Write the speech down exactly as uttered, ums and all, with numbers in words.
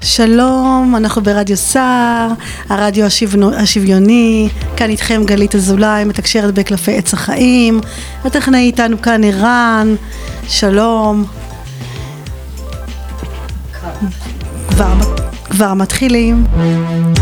שלום, אנחנו ברדיו סער, הרדיו השוויוני, השוויוני, כאן איתכם גלית אזולאי, מתקשרת בקלפי עץ החיים, הטכנאי איתנו כאן ערן, שלום. כבר, כבר מתחילים.